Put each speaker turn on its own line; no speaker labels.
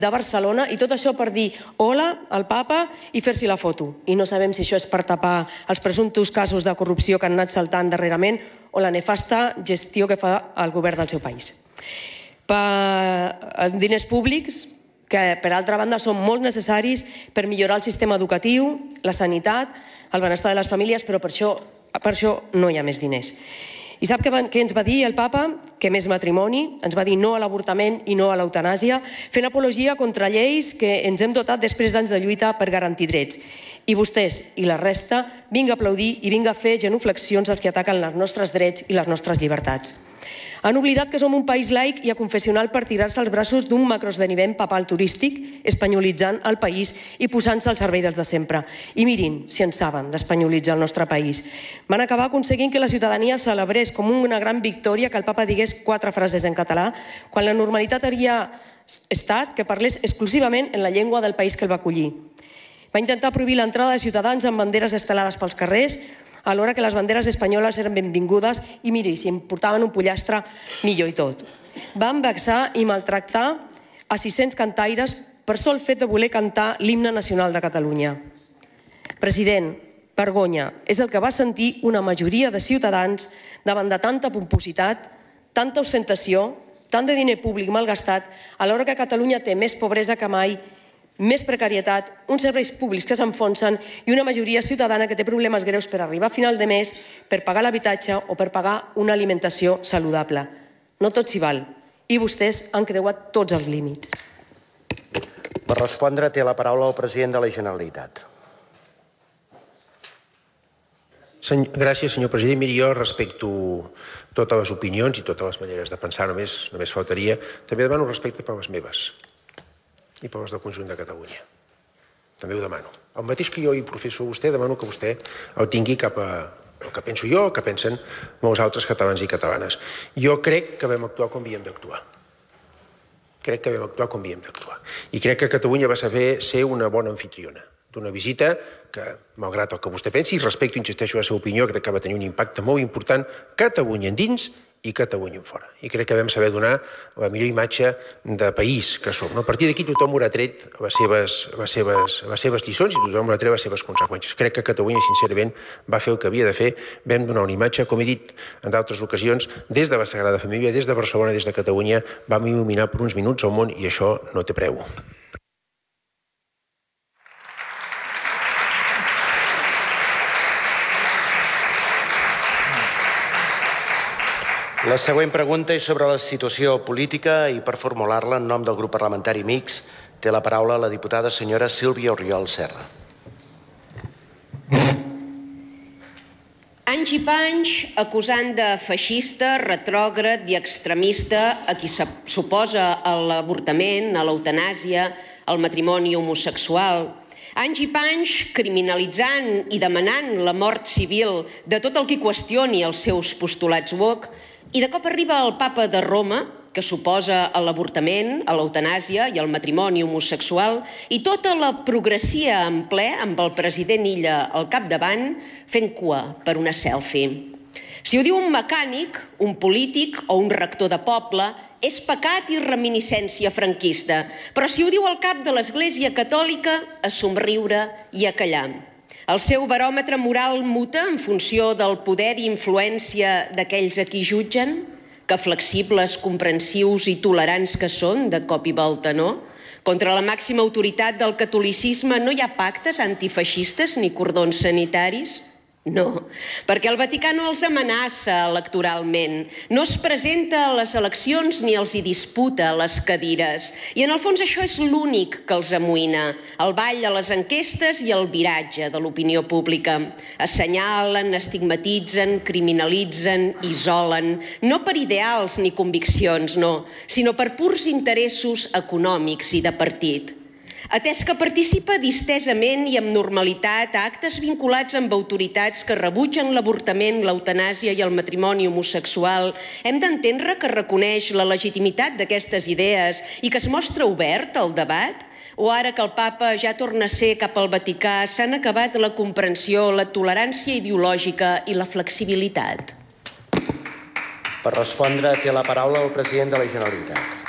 de Barcelona, i tot això per dir hola al papa i fer-s'hi la foto. I no sabem si això és per tapar els presumptos casos de corrupció que han anat saltant darrerament o la nefasta gestió que fa el govern del seu país. Per diners públics, que per altra banda són molt necessaris per millorar el sistema educatiu, la sanitat, el benestar de les famílies, però per això no hi ha més diners. I sap què ens va dir el papa? Que més matrimoni, ens va dir no a l'avortament i no a l'eutanàsia, fent apologia contra lleis que ens hem dotat després d'anys de lluita per garantir drets. I vostès i la resta, vinga a aplaudir i vinga a fer genuflexions als que ataquen els nostres drets i les nostres llibertats. Han oblidat que som un país laic i aconfessional per tirar-se als braços d'un macroesdeveniment papal turístic, espanyolitzant el país i posant-se al servei dels de sempre. I mirin si en saben d'espanyolitzar el nostre país. Van acabar aconseguint que la ciutadania celebrés com una gran victòria que el papa digués 4 frases en català, quan la normalitat hauria estat que parlés exclusivament en la llengua del país que el va acollir. Va intentar prohibir l'entrada de ciutadans amb banderes estelades pels carrers, alhora que les banderes espanyoles eren benvingudes i, miri, si em portaven un pollastre, millor i tot. Van vexar i maltractar a 600 cantaires per sol fet de voler cantar l'himne nacional de Catalunya. President, vergonya és el que va sentir una majoria de ciutadans davant de tanta pompositat, tanta ostentació, tant de diner públic malgastat, alhora que Catalunya té més pobresa que mai, més precarietat, uns serveis públics que s'enfonsen i una majoria ciutadana que té problemes greus per arribar a final de mes, per pagar l'habitatge o per pagar una alimentació saludable. No tot s'hi val. I vostès han creuat tots els límits.
Per respondre té la paraula el president de la Generalitat.
Gràcies, senyor president. Miri, jo respecto totes les opinions i totes les maneres de pensar, només faltaria. També demano respecte per les meves i per les del conjunt de Catalunya. També ho demano. El mateix que jo hi professo a vostè, demano que vostè el tingui cap a el que penso jo, el que pensen molts altres catalans i catalanes. Jo crec que vam actuar com havíem d'actuar. Crec que vam actuar com havíem d'actuar. I crec que Catalunya va saber ser una bona anfitriona d'una visita que, malgrat el que vostè pensi, i respecto, insisteixo, a la seva opinió, crec que va tenir un impacte molt important Catalunya endins i Catalunya en fora. I crec que vam saber donar la millor imatge de país que som. A partir d'aquí tothom haurà tret les seves lliçons i tothom haurà tret les seves conseqüències. Crec que Catalunya, sincerament, va fer el que havia de fer. Vam donar una imatge, com he dit en d'altres ocasions, des de la Sagrada Família, des de Barcelona, des de Catalunya, vam il·luminar per uns minuts el món i això no té preu.
La següent pregunta és sobre la situació política i per formular-la en nom del grup parlamentari mixt té la paraula la diputada senyora Sílvia Oriol Serra.
Anys i panys acusant de feixista, retrògrad i extremista a qui s'oposa a l'avortament, a l'eutanàsia, al matrimoni homosexual. Anys i panys criminalitzant i demanant la mort civil de tot el que qüestioni els seus postulats woke. I de cop arriba el papa de Roma, que s'oposa a l'avortament, a l'eutanàsia i al matrimoni homosexual, i tota la progressia en ple, amb el president Illa al capdavant, fent cua per una selfie. Si ho diu un mecànic, un polític o un rector de poble, és pecat i reminiscència franquista, però si ho diu el cap de l'Església Catòlica, a somriure i a callar. El seu baròmetre moral muta en funció del poder i influència d'aquells a qui jutgen, que flexibles, comprensius i tolerants que són, de cop i volta, no? Contra la màxima autoritat del catolicisme no hi ha pactes antifeixistes ni cordons sanitaris? No, perquè el Vaticà no els amenaça electoralment, no es presenta a les eleccions ni els hi disputa les cadires. I en el fons això és l'únic que els amoïna, el ball a les enquestes i el viratge de l'opinió pública. Assenyalen, estigmatitzen, criminalitzen, isolen, no per ideals ni conviccions, no, sinó per purs interessos econòmics i de partit. Atès que participa distesament i amb normalitat a actes vinculats amb autoritats que rebutgen l'avortament, l'eutanàsia i el matrimoni homosexual, hem d'entendre que reconeix la legitimitat d'aquestes idees i que es mostra obert al debat? O ara que el papa ja torna a ser cap al Vaticà, s'han acabat la comprensió, la tolerància ideològica i la flexibilitat?
Per respondre té la paraula el president de la Generalitat.